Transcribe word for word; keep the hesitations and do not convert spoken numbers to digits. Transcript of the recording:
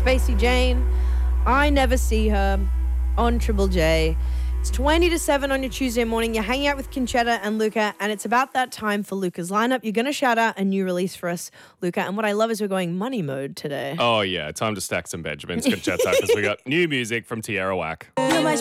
Spacey Jane. I Never See Her on Triple J. It's twenty to seven on your Tuesday morning. You're hanging out with Conchetta and Luca, and it's about that time for Luca's lineup. You're going to shout out a new release for us, Luca. And what I love is we're going money mode today. Oh, yeah. Time to stack some Benjamins, Conchetta, because we got new music from Tierra Whack.